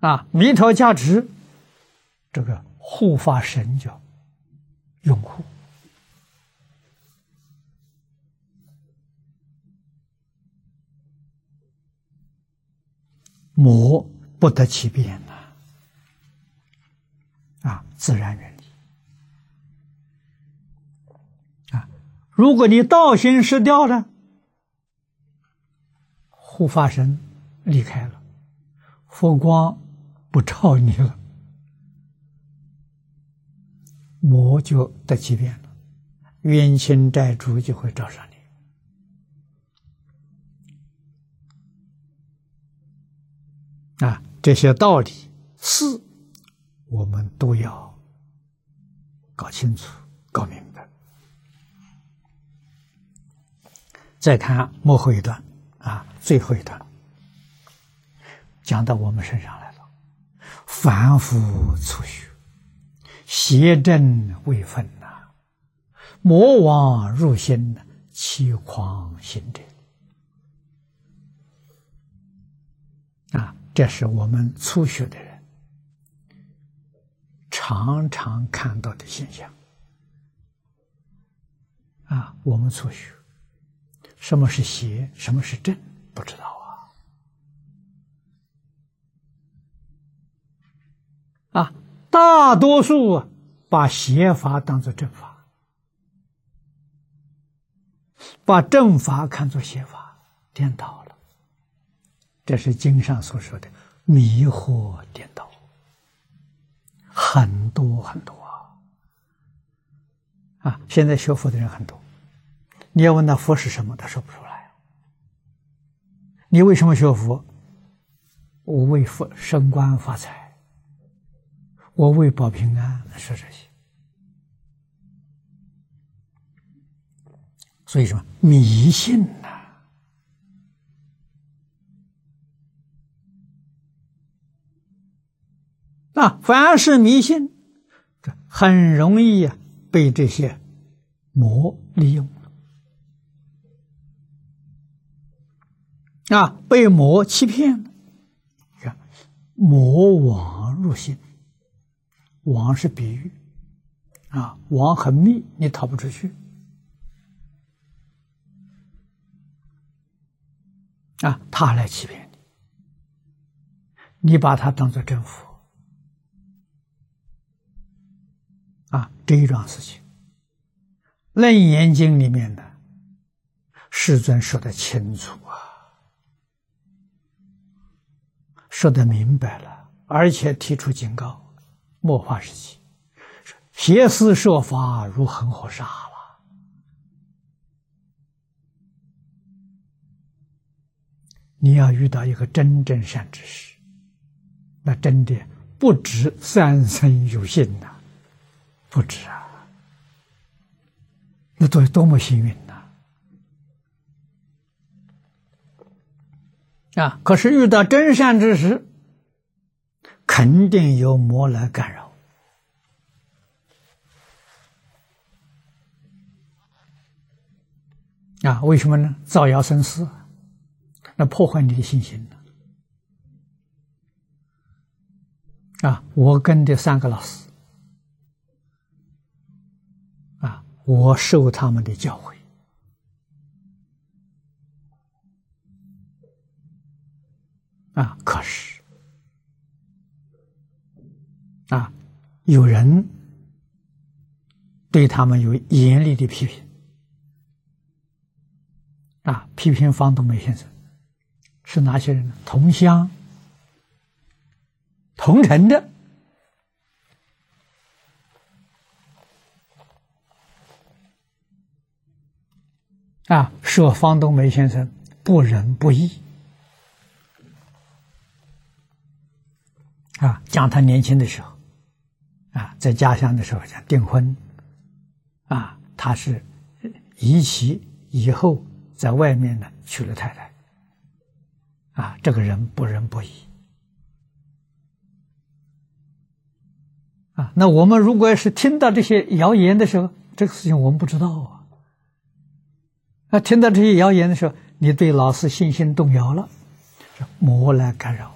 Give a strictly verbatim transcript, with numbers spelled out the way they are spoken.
啊，弥陀加持，这个护法神叫拥护。魔不得其变呐，啊，自然远离。啊，如果你道心失掉了，护法神离开了，佛光不照你了，魔就得其变了，冤亲债主就会找上你。啊，这些道理是我们都要搞清楚、搞明白。再看末后一段啊，最后一段讲到我们身上来了。凡夫初学，邪正未分呐、啊，魔王入心，欺诳心者。啊，这是我们初学的人常常看到的现象。啊，我们初学，什么是邪，什么是正，不知道啊。啊，大多数啊，把邪法当作正法，把正法看作邪法，颠倒了。这是经上所说的迷惑颠倒，很多很多啊！啊，现在学佛的人很多，你要问他佛是什么，他说不出来。你为什么学佛？我为佛升官发财，我为保平安，说这些。所以说迷信呐、啊。啊，凡是迷信，很容易啊被这些魔利用啊，被魔欺骗了。看，魔网入心，网是比喻啊，网很密，你逃不出去啊，他来欺骗你，你把它当作真佛。啊，这一桩事情，《楞严经》里面呢，世尊说得清楚啊，说得明白了，而且提出警告：末法时期，邪思设法如恒河沙了。你要遇到一个真正善知识，那真的不止三生有幸呐、啊。不止啊，那多多么幸运呐！啊，可是遇到真善之时，肯定有魔来干扰。啊，为什么呢？造谣生事，那破坏你的信心呢？啊，我跟的三个老师。我受他们的教诲，啊，可是，啊，有人对他们有严厉的批评，啊，批评方东梅先生是哪些人呢？同乡、同城的。啊，说方东梅先生不仁不义，啊，讲他年轻的时候，啊，在家乡的时候讲订婚，啊，他是移妻以后在外面呢娶了太太，啊，这个人不仁不义，啊，那我们如果是听到这些谣言的时候，这个事情我们不知道啊。那听到这些谣言的时候，你对老师信心动摇了，魔来干扰。